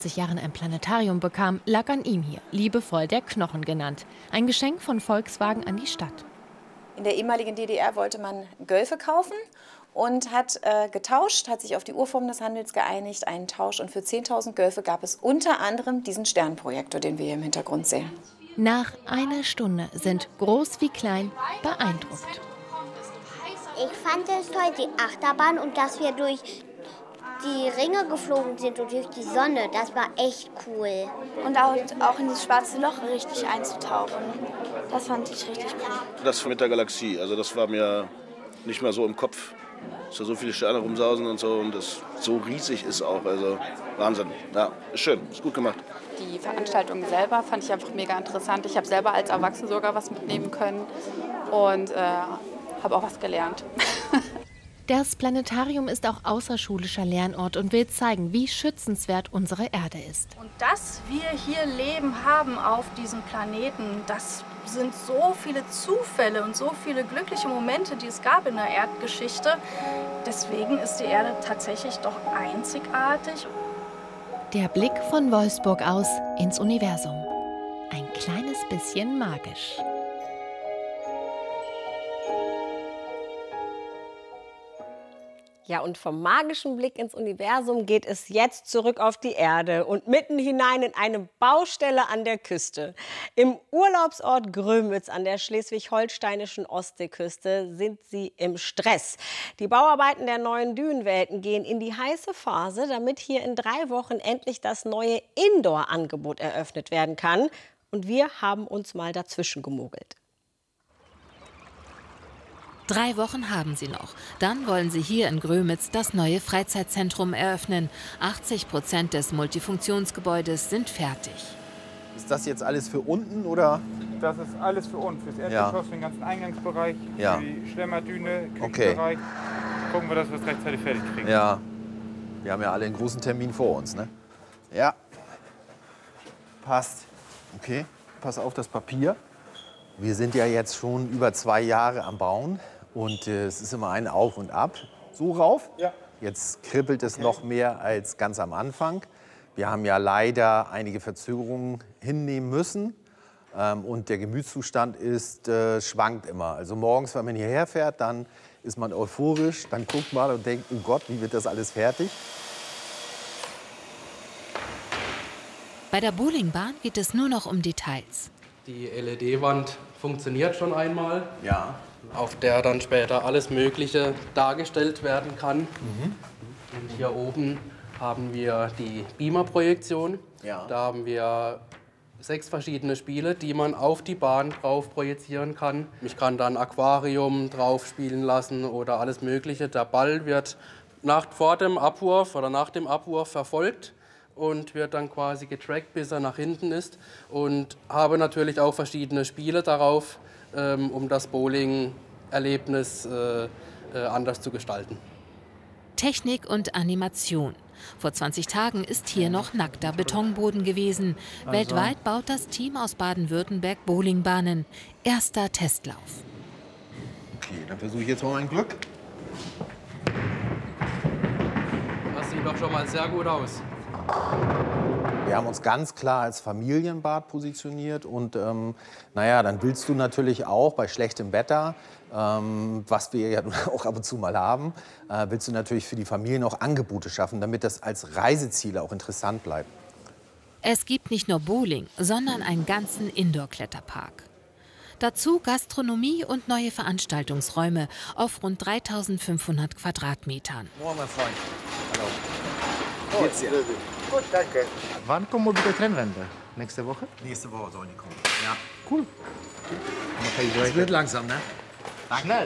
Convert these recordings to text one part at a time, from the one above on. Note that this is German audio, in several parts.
Jahren ein Planetarium bekam, lag an ihm hier, liebevoll der Knochen genannt. Ein Geschenk von Volkswagen an die Stadt. In der ehemaligen DDR wollte man Gölfe kaufen und hat getauscht, hat sich auf die Urform des Handels geeinigt, einen Tausch. Und für 10.000 Gölfe gab es unter anderem diesen Sternprojektor, den wir hier im Hintergrund sehen. Nach einer Stunde sind groß wie klein beeindruckt. Ich fand es toll, die Achterbahn und dass wir durch die Ringe geflogen sind und durch die Sonne. Das war echt cool. Und auch in das schwarze Loch richtig einzutauchen. Das fand ich richtig cool. Das mit der Galaxie, also das war mir nicht mehr so im Kopf. Dass da so viele Sterne rumsausen und so und das so riesig ist auch. Also Wahnsinn. Ja, ist schön, ist gut gemacht. Die Veranstaltung selber fand ich einfach mega interessant. Ich habe selber als Erwachsene sogar was mitnehmen können und habe auch was gelernt. Das Planetarium ist auch außerschulischer Lernort und will zeigen, wie schützenswert unsere Erde ist. Und dass wir hier Leben haben auf diesem Planeten, das sind so viele Zufälle und so viele glückliche Momente, die es gab in der Erdgeschichte. Deswegen ist die Erde tatsächlich doch einzigartig. Der Blick von Wolfsburg aus ins Universum. Ein kleines bisschen magisch. Ja, und vom magischen Blick ins Universum geht es jetzt zurück auf die Erde und mitten hinein in eine Baustelle an der Küste. Im Urlaubsort Grömitz an der schleswig-holsteinischen Ostseeküste sind sie im Stress. Die Bauarbeiten der neuen Dünenwelten gehen in die heiße Phase, damit hier in 3 Wochen endlich das neue Indoor-Angebot eröffnet werden kann. Und wir haben uns mal dazwischen gemogelt. 3 Wochen haben sie noch. Dann wollen sie hier in Grömitz das neue Freizeitzentrum eröffnen. 80% des Multifunktionsgebäudes sind fertig. Ist das jetzt alles für unten, oder? Das ist alles für uns, fürs Erdgeschoss, für den ganzen Eingangsbereich, für die Schlemmerdüne, Küchenbereich. Gucken wir, dass wir es rechtzeitig fertig kriegen. Ja, wir haben ja alle einen großen Termin vor uns, ne? Ja, passt. Okay, pass auf das Papier. Wir sind ja jetzt schon über 2 Jahre am Bauen. Und es ist immer ein Auf und Ab. So rauf. Ja. Jetzt kribbelt es noch mehr als ganz am Anfang. Wir haben ja leider einige Verzögerungen hinnehmen müssen. Und der Gemütszustand schwankt immer. Also morgens, wenn man hierher fährt, dann ist man euphorisch. Dann guckt man und denkt, oh Gott, wie wird das alles fertig? Bei der Bowlingbahn geht es nur noch um Details. Die LED-Wand funktioniert schon einmal. Ja. Auf der dann später alles Mögliche dargestellt werden kann. Und hier oben haben wir die Beamer-Projektion. Ja. Da haben wir 6 verschiedene Spiele, die man auf die Bahn drauf projizieren kann. Ich kann dann Aquarium drauf spielen lassen oder alles Mögliche. Der Ball wird vor dem Abwurf oder nach dem Abwurf verfolgt und wird dann quasi getrackt, bis er nach hinten ist. Und habe natürlich auch verschiedene Spiele darauf, um das Bowling-Erlebnis anders zu gestalten. Technik und Animation. Vor 20 Tagen ist hier noch nackter Betonboden gewesen. Weltweit baut das Team aus Baden-Württemberg Bowlingbahnen. Erster Testlauf. Okay, dann versuche ich jetzt mal mein Glück. Das sieht doch schon mal sehr gut aus. Wir haben uns ganz klar als Familienbad positioniert und naja, dann willst du natürlich auch bei schlechtem Wetter, was wir ja auch ab und zu mal haben, willst du natürlich für die Familien auch Angebote schaffen, damit das als Reiseziele auch interessant bleibt. Es gibt nicht nur Bowling, sondern einen ganzen Indoor-Kletterpark. Dazu Gastronomie und neue Veranstaltungsräume auf rund 3.500 Quadratmetern. Moin, mein Freund. Hallo. Wie geht's dir? Gut, danke. Wann kommen mobile Trennwände? Nächste Woche? Nächste Woche sollen die kommen. Ja. Cool. Es wird langsam, ne? Schnell.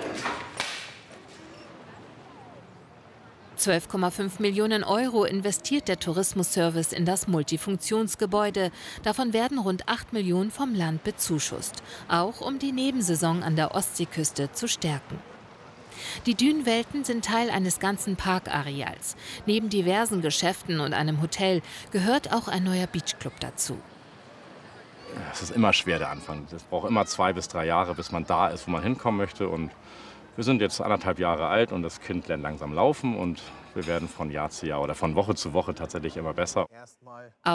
12,5 Millionen Euro investiert der Tourismusservice in das Multifunktionsgebäude. Davon werden rund 8 Millionen vom Land bezuschusst, auch um die Nebensaison an der Ostseeküste zu stärken. Die Dünenwelten sind Teil eines ganzen Parkareals. Neben diversen Geschäften und einem Hotel gehört auch ein neuer Beachclub dazu. Es ist immer schwer, der Anfang. Es braucht immer 2 bis 3 Jahre, bis man da ist, wo man hinkommen möchte. Und wir sind jetzt 1,5 Jahre alt und das Kind lernt langsam laufen. Und Wir werden von Jahr zu Jahr oder von Woche zu Woche tatsächlich immer besser.